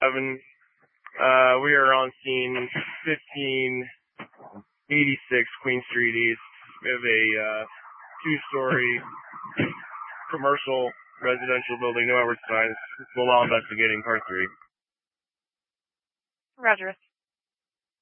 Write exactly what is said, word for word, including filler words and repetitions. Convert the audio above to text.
Evan. Uh, we are on scene fifteen eighty-six Queen Street East. We have a uh, two-story commercial residential building, no average size. We're while investigating part three. Roger.